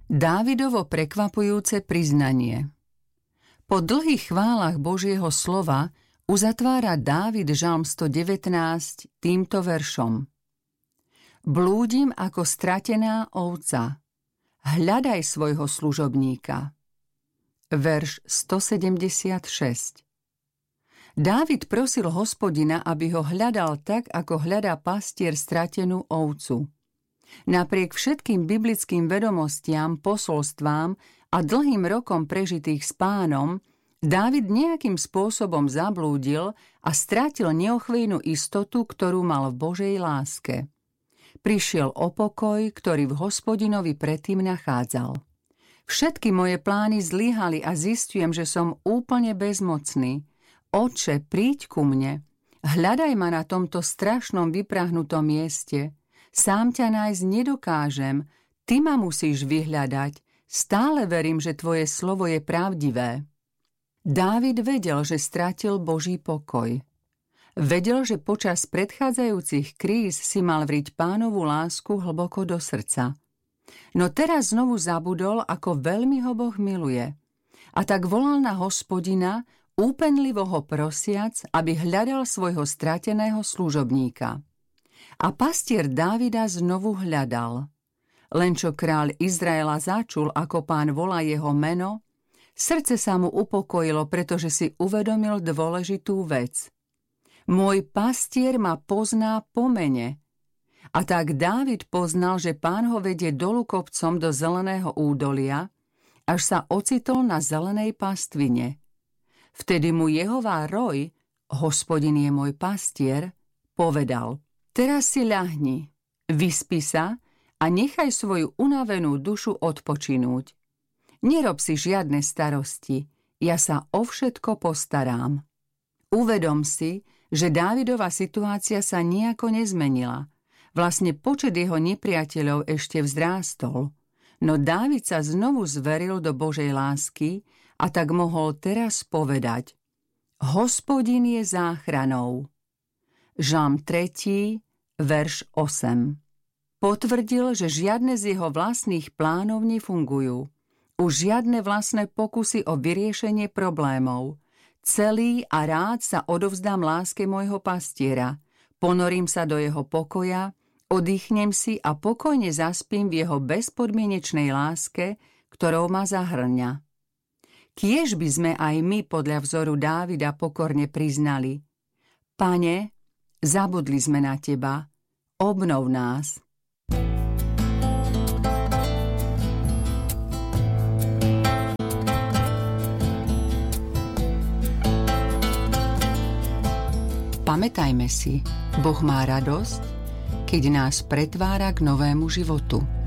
Dávidovo prekvapujúce priznanie. Po dlhých chválach Božieho slova uzatvára Dávid Žalm 119 týmto veršom. Blúdim ako stratená ovca. Hľadaj svojho služobníka. Verš 176. Dávid prosil Hospodina, aby ho hľadal tak, ako hľadá pastier stratenú ovcu. Napriek všetkým biblickým vedomostiam, posolstvám a dlhým rokom prežitých s Pánom, Dávid nejakým spôsobom zablúdil a strátil neochvejnú istotu, ktorú mal v Božej láske. Prišiel o pokoj, ktorý v Hospodinovi predtým nachádzal. Všetky moje plány zlyhali a zistujem, že som úplne bezmocný. Oče, príď ku mne. Hľadaj ma na tomto strašnom vyprahnutom mieste. Sám ťa nájsť nedokážem, ty ma musíš vyhľadať, stále verím, že tvoje slovo je pravdivé. Dávid vedel, že stratil Boží pokoj. Vedel, že počas predchádzajúcich kríz si mal vriť Pánovu lásku hlboko do srdca. No teraz znovu zabudol, ako veľmi ho Boh miluje. A tak volal na Hospodina, úpenlivo ho prosiac, aby hľadal svojho strateného služobníka. A pastier Dávida znovu hľadal. Len čo kráľ Izraela začul, ako Pán volá jeho meno, srdce sa mu upokojilo, pretože si uvedomil dôležitú vec. Môj pastier ma pozná po mene. A tak Dávid poznal, že Pán ho vedie dolu kopcom do zeleného údolia, až sa ocitol na zelenej pastvine. Vtedy mu Jehová Roj, Hospodin je môj pastier, povedal: Teraz si ľahni, vyspí sa a nechaj svoju unavenú dušu odpočinúť. Nerob si žiadne starosti, ja sa o všetko postarám. Uvedom si, že Dávidova situácia sa nijako nezmenila. Vlastne počet jeho nepriateľov ešte vzrástol. No Dávid sa znovu zveril do Božej lásky a tak mohol teraz povedať: Hospodin je záchranou. Žalm 3, verš 8. Potvrdil, že žiadne z jeho vlastných plánov nefungujú. Už žiadne vlastné pokusy o vyriešenie problémov. Celý a rád sa odovzdám láske môjho pastiera. Ponorím sa do jeho pokoja, oddychnem si a pokojne zaspím v jeho bezpodmienečnej láske, ktorou ma zahrňa. Kiež by sme aj my podľa vzoru Dávida pokorne priznali: Pane, zabudli sme na teba, obnov nás. Pamätajme si, Boh má radosť, keď nás pretvára k novému životu.